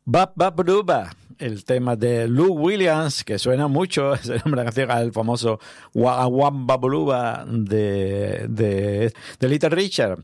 Bap Bap Ruba, el tema de Lou Williams, que suena mucho, es el nombre de la canción, al famoso Wamba Buluba de Little Richard.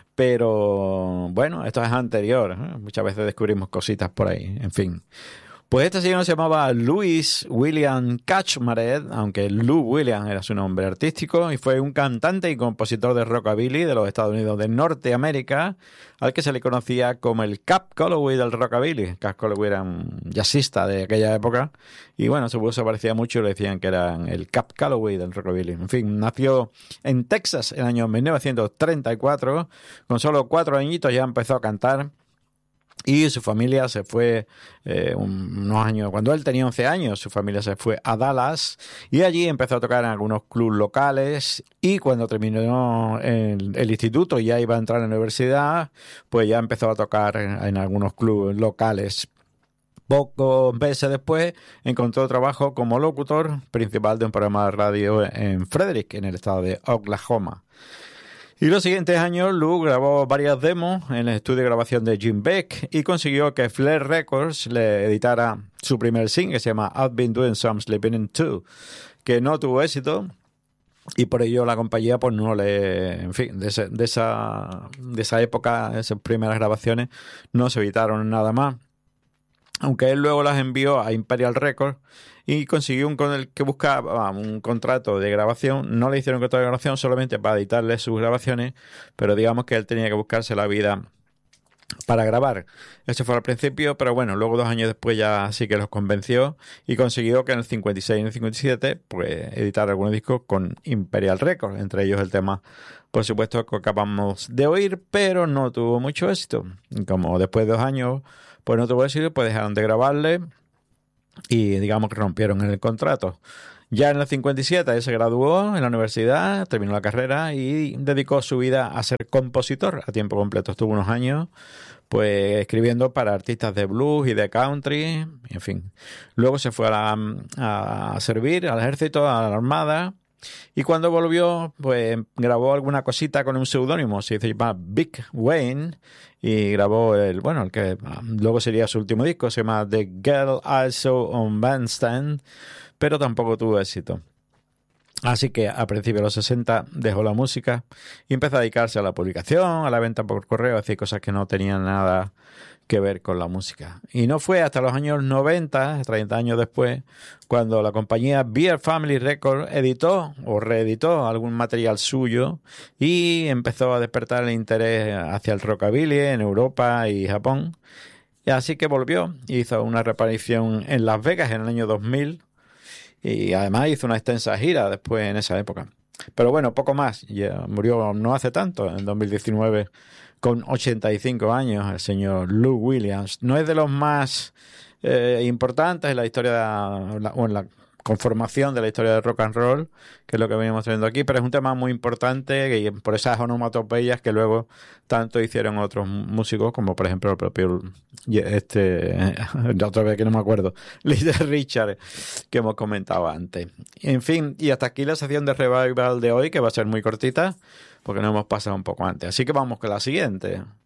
Pero bueno, esto es anterior, ¿eh? Muchas veces descubrimos cositas por ahí, en fin. Pues este señor se llamaba Louis William Kaczmarek, aunque Lou Williams era su nombre artístico, y fue un cantante y compositor de rockabilly de los Estados Unidos de Norteamérica, al que se le conocía como el Cap Calloway del rockabilly. Cap Calloway era un jazzista de aquella época, y bueno, su voz se parecía mucho y le decían que era el Cap Calloway del rockabilly. En fin, nació en Texas en el año 1934, con solo 4 añitos ya empezó a cantar. Y su familia se fue unos años, cuando él tenía 11 años, su familia se fue a Dallas y allí empezó a tocar en algunos clubes locales, y cuando terminó el instituto y ya iba a entrar a la universidad, pues ya empezó a tocar en algunos clubes locales. Pocos meses después encontró trabajo como locutor principal de un programa de radio en Frederick, en el estado de Oklahoma. Y los siguientes años, Lou grabó varias demos en el estudio de grabación de Jim Beck y consiguió que Flair Records le editara su primer single, que se llama I've Been Doing Some Sleeping In Too, que no tuvo éxito, y por ello la compañía pues no le... En fin, de esa época, esas primeras grabaciones, no se editaron nada más. Aunque él luego las envió a Imperial Records y consiguió con el que buscaba un contrato de grabación. No le hicieron un contrato de grabación solamente para editarle sus grabaciones, pero digamos que él tenía que buscarse la vida para grabar. Eso fue al principio, pero bueno, luego 2 años después ya sí que los convenció y consiguió que en el 56 y en el 57 pues editar algunos discos con Imperial Records, entre ellos el tema, por supuesto, que acabamos de oír, pero no tuvo mucho éxito. Como después de 2 años pues no tuvo éxito, pues dejaron de grabarle y digamos que rompieron el contrato. Ya en el 57 él se graduó en la universidad, terminó la carrera y dedicó su vida a ser compositor a tiempo completo. Estuvo unos años pues escribiendo para artistas de blues y de country, en fin. Luego se fue a servir al ejército, a la armada, y cuando volvió pues grabó alguna cosita con un seudónimo, se llama Big Wayne, y grabó el que luego sería su último disco, se llama The Girl I Saw on Bandstand, pero tampoco tuvo éxito. Así que a principios de los 60 dejó la música y empezó a dedicarse a la publicación, a la venta por correo, es decir, cosas que no tenían nada que ver con la música. Y no fue hasta los años 90, 30 años después, cuando la compañía Beer Family Records editó o reeditó algún material suyo y empezó a despertar el interés hacia el rockabilly en Europa y Japón. Y así que volvió, hizo una reaparición en Las Vegas en el año 2000 y además hizo una extensa gira después en esa época. Pero bueno, poco más. Ya murió no hace tanto, en 2019, con 85 años, el señor Lou Williams. No es de los más importantes en la historia o en la conformación de la historia del rock and roll, que es lo que venimos teniendo aquí, pero es un tema muy importante y por esas onomatopeyas que luego tanto hicieron otros músicos, como por ejemplo el propio otra vez que no me acuerdo, Little Richard, que hemos comentado antes. En fin, y hasta aquí la sección de Revival de hoy, que va a ser muy cortita porque nos hemos pasado un poco antes, así que vamos con la siguiente.